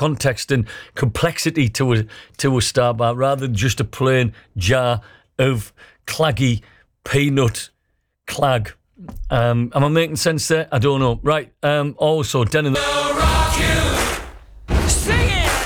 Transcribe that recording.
context and complexity to a Starbar rather than just a plain jar of claggy peanut clag. Am I making sense there? I don't know. Right. Also, Den in the